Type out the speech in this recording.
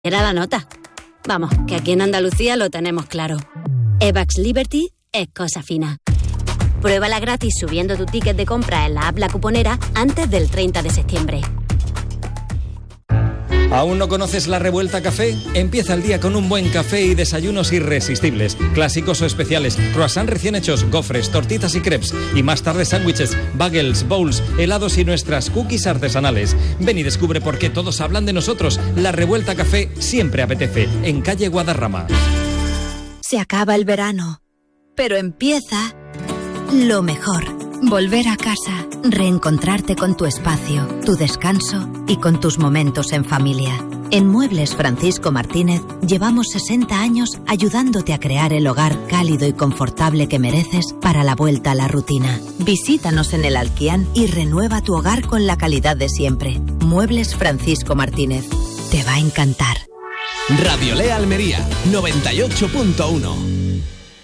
Era la nota. Vamos, que aquí en Andalucía lo tenemos claro. Evax Liberty es cosa fina. Pruébala gratis subiendo tu ticket de compra en la app La Cuponera antes del 30 de septiembre. ¿Aún no conoces La Revuelta Café? Empieza el día con un buen café y desayunos irresistibles, clásicos o especiales, croissants recién hechos, gofres, tortitas y crepes, y más tarde sándwiches, bagels, bowls, helados y nuestras cookies artesanales. Ven y descubre por qué todos hablan de nosotros. La Revuelta Café siempre apetece, en calle Guadarrama. Se acaba el verano, pero empieza lo mejor. Volver a casa, reencontrarte con tu espacio, tu descanso y con tus momentos en familia. En Muebles Francisco Martínez llevamos 60 años ayudándote a crear el hogar cálido y confortable que mereces para la vuelta a la rutina. Visítanos en el Alquián y renueva tu hogar con la calidad de siempre. Muebles Francisco Martínez. Te va a encantar. Radio Lea Almería 98.1.